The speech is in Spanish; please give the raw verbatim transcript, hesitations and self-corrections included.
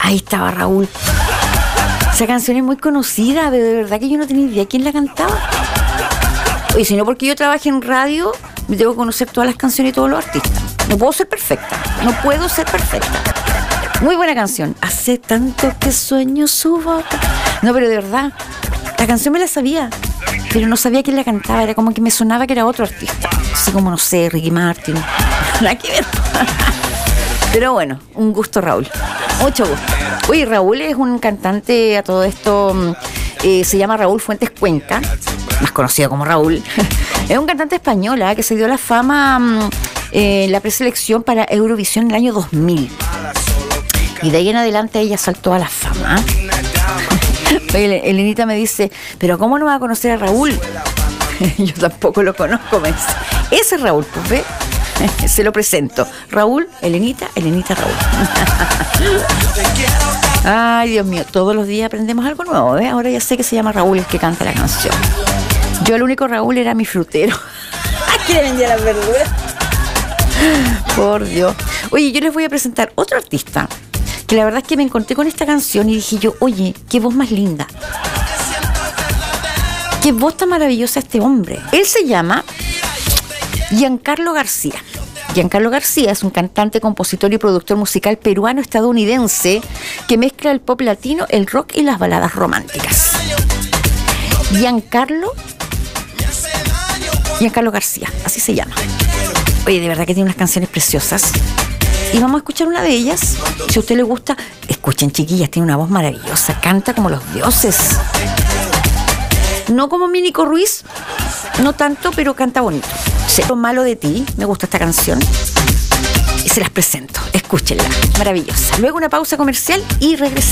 Ahí estaba Raúl. Esa canción es muy conocida, pero de verdad que yo no tenía idea quién la cantaba. Oye, si no porque yo trabajé en radio, me tengo que conocer todas las canciones y todos los artistas. No puedo ser perfecta, no puedo ser perfecta. Muy buena canción. Hace tanto que sueño su boca. No, pero de verdad, la canción me la sabía, pero no sabía quién la cantaba. Era como que me sonaba que era otro artista. Así como, no sé, Ricky Martin. Nada que ver. Pero bueno, un gusto, Raúl. Mucho gusto. Oye, Raúl es un cantante, a todo esto, eh, se llama Raúl Fuentes Cuenca, más conocido como Raúl. Es un cantante español, ¿eh? Que se dio la fama en eh, la preselección para Eurovisión en el año dos mil. Y de ahí en adelante ella saltó a la fama. Oye, Elenita me dice, ¿pero cómo no va a conocer a Raúl? Yo tampoco lo conozco, me dice. Ese es Raúl, pues ve. Se lo presento. Raúl, Elenita, Elenita, Raúl. Ay, Dios mío, todos los días aprendemos algo nuevo, ¿eh? Ahora ya sé que se llama Raúl el que canta la canción. Yo el único Raúl era mi frutero. ¿Quién le vendía las verduras? Por Dios. Oye, yo les voy a presentar otro artista que la verdad es que me encontré con esta canción y dije yo, oye, qué voz más linda. Qué voz tan maravillosa este hombre. Él se llama Giancarlo García. Giancarlo García es un cantante, compositor y productor musical peruano-estadounidense que mezcla el pop latino, el rock y las baladas románticas. Giancarlo Giancarlo García, así se llama. Oye, de verdad que tiene unas canciones preciosas. Y vamos a escuchar una de ellas. Si a usted le gusta, escuchen, chiquillas, tiene una voz maravillosa, canta como los dioses. No como Mínico Ruiz, no tanto, pero canta bonito. Sé lo malo de ti, me gusta esta canción. Y se las presento, escúchenla, maravillosa. Luego una pausa comercial y regresamos.